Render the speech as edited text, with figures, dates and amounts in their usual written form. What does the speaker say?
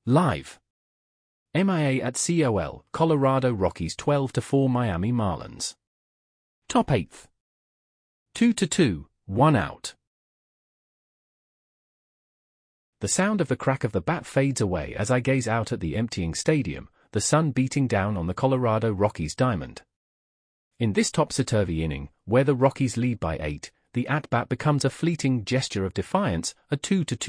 Live. MIA at COL, Colorado Rockies 12-4 Miami Marlins. Top 8th. 2-2, 1 out. The sound of the crack of the bat fades away as I gaze out at the emptying stadium, the sun beating down on the Colorado Rockies diamond. In this topsy-turvy inning, where the Rockies lead by 8, the at-bat becomes a fleeting gesture of defiance, a 2-2